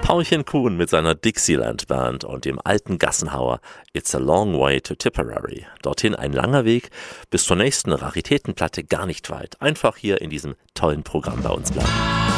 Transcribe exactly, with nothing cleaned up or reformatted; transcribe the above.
Paulchen Kuhn mit seiner Dixieland Band und dem alten Gassenhauer It's a Long Way to Tipperary. Dorthin ein langer Weg, bis zur nächsten Raritätenplatte gar nicht weit. Einfach hier in diesem tollen Programm bei uns bleiben.